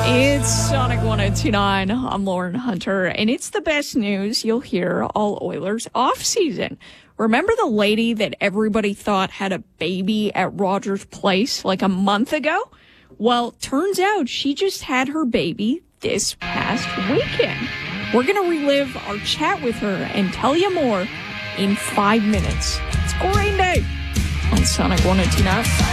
It's Sonic 102.9. I'm Lauren Hunter, and it's the best news you'll hear all Oilers off-season. Remember the lady that everybody thought had a baby at Rogers Place like a month ago? Well, turns out she just had her baby this past weekend. We're going to relive our chat with her and tell you more in 5 minutes. It's Green Day on Sonic 102.9.